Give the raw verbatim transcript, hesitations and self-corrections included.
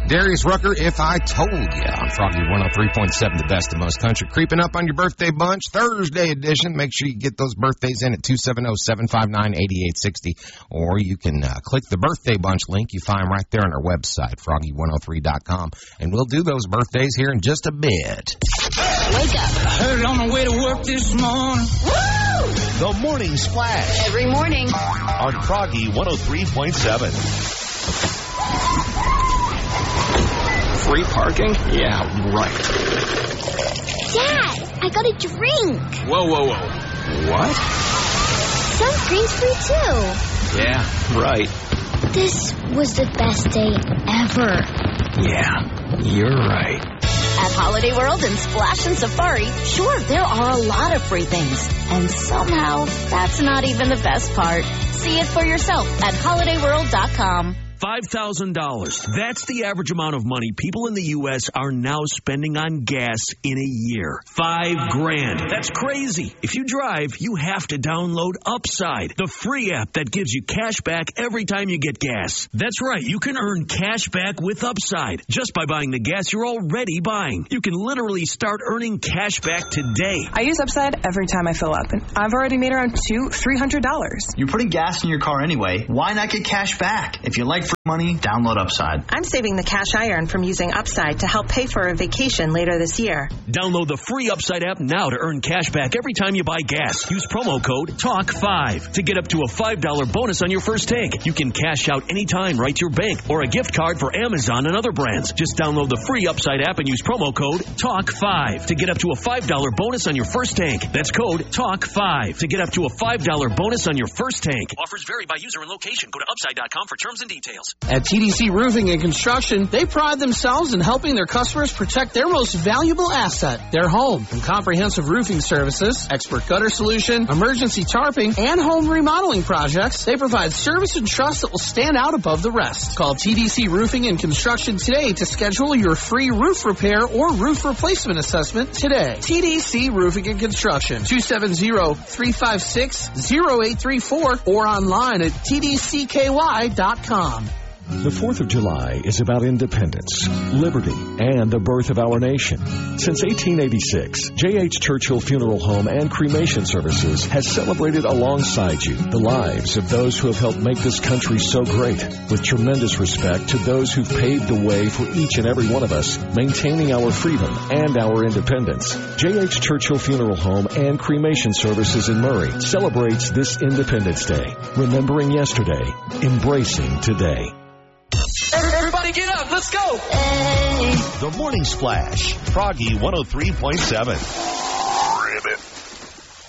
Darius Rucker, If I Told Ya, on Froggy one oh three point seven, the best of most country. Creeping up on your birthday bunch, Thursday edition. Make sure you get those birthdays in at two seven zero, seven five nine, eight eight six zero, or you can uh, click the birthday bunch link you find right there on our website, froggy one oh three dot com, and we'll do those birthdays here in just a bit. Wake up. I heard it on the way to work this morning. Woo! The Morning Splash. Every morning. On Froggy one oh three point seven. Free parking? Yeah, right. Dad, I got a drink. Whoa, whoa, whoa. What? Sunscreen's free too. Yeah, right. This was the best day ever. Yeah, you're right. At Holiday World and Splash and Safari, sure, there are a lot of free things. And somehow, that's not even the best part. See it for yourself at holiday world dot com. five thousand dollars. That's the average amount of money people in the U S are now spending on gas in a year. Five grand. That's crazy. If you drive, you have to download Upside, the free app that gives you cash back every time you get gas. That's right. You can earn cash back with Upside just by buying the gas you're already buying. You can literally start earning cash back today. I use Upside every time I fill up, and I've already made around two, three hundred dollars. You're putting gas in your car anyway. Why not get cash back? If you like free money, download Upside. I'm saving the cash I earn from using Upside to help pay for a vacation later this year. Download the free Upside app now to earn cash back every time you buy gas. Use promo code talk five to get up to a five dollar bonus on your first tank. You can cash out anytime right to your bank or a gift card for Amazon and other brands. Just download the free Upside app and use promo code talk five to get up to a five dollar bonus on your first tank. That's code talk five to get up to a five dollar bonus on your first tank. Offers vary by user and location. Go to upside dot com for terms and details. At T D C Roofing and Construction, they pride themselves in helping their customers protect their most valuable asset, their home. From comprehensive roofing services, expert gutter solution, emergency tarping, and home remodeling projects, they provide service and trust that will stand out above the rest. Call T D C Roofing and Construction today to schedule your free roof repair or roof replacement assessment today. T D C Roofing and Construction, two seven zero, three five six, zero eight three four or online at T D C K Y dot com. The fourth of July is about independence, liberty, and the birth of our nation. Since eighteen eighty-six, J H. Churchill Funeral Home and Cremation Services has celebrated alongside you the lives of those who have helped make this country so great, with tremendous respect to those who've paved the way for each and every one of us, maintaining our freedom and our independence. J H. Churchill Funeral Home and Cremation Services in Murray celebrates this Independence Day, remembering yesterday, embracing today. Everybody get up. Let's go. The Morning Splash. Froggy one oh three point seven.